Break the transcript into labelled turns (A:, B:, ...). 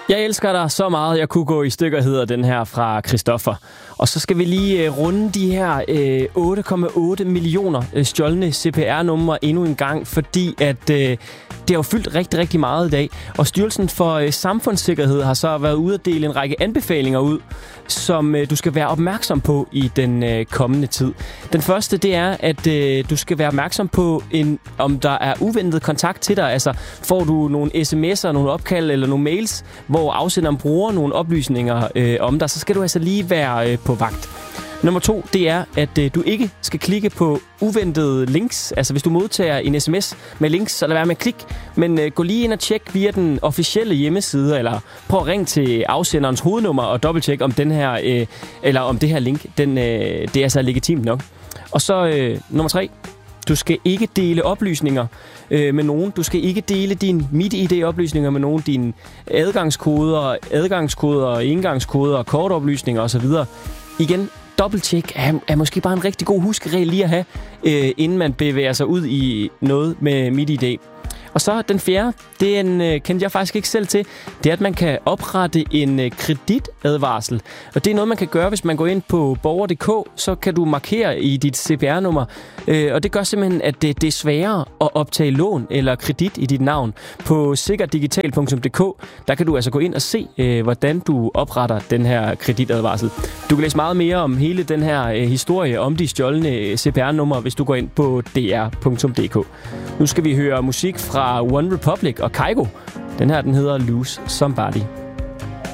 A: Jeg elsker dig så meget, jeg kunne gå i stykker, hedder den her fra Christoffer. Og så skal vi lige runde de her 8,8 millioner stjålne CPR-numre endnu en gang, fordi at det har jo fyldt rigtig, rigtig meget i dag. Og Styrelsen for Samfundssikkerhed har så været ude at dele en række anbefalinger ud, som du skal være opmærksom på i den kommende tid. Den første, det er, at du skal være opmærksom på, om der er uventet kontakt til dig. Altså, får du nogle sms'er, nogle opkald eller nogle mails, hvor afsenderen bruger nogle oplysninger om dig, så skal du altså lige være på vagt. Nummer 2, det er, at du ikke skal klikke på uventede links. Altså, hvis du modtager en sms med links, så lad være med at klikke. Men gå lige ind og tjek via den officielle hjemmeside, eller prøv at ringe til afsenderens hovednummer og dobbelttjek om den her, eller om det her link, det er altså legitimt nok. Og så nummer 3. Du skal ikke dele oplysninger med nogen. Du skal ikke dele dine MitID-oplysninger med nogen. Dine adgangskoder, engangskoder, kortoplysninger osv. Igen, dobbelttjek er måske bare en rigtig god huskeregel lige at have, inden man bevæger sig ud i noget med MitID. Og så den fjerde, den kendte jeg faktisk ikke selv til, det er, at man kan oprette en kreditadvarsel. Og det er noget, man kan gøre, hvis man går ind på borger.dk, så kan du markere i dit CPR-nummer. Og det gør simpelthen, at det er sværere at optage lån eller kredit i dit navn. På sikkerdigital.dk, der kan du altså gå ind og se, hvordan du opretter den her kreditadvarsel. Du kan læse meget mere om hele den her historie om de stjålne CPR-numre, hvis du går ind på dr.dk. Nu skal vi høre musik fra One Republic og Kygo. Den her, den hedder Lose Somebody.